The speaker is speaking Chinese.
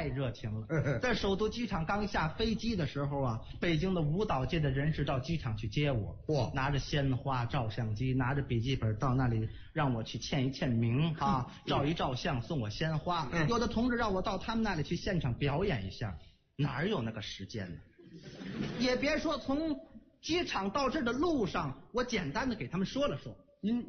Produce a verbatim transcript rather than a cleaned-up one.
太热情了。在首都机场刚下飞机的时候啊，北京的舞蹈界的人士到机场去接我， 哇， 拿着鲜花、照相机，拿着笔记本到那里让我去签一签名啊，照一照相，送我鲜花。 嗯、 有的同志让我到他们那里去现场表演一下，哪有那个时间呢？也别说从机场到这儿的路上，我简单的给他们说了说。 您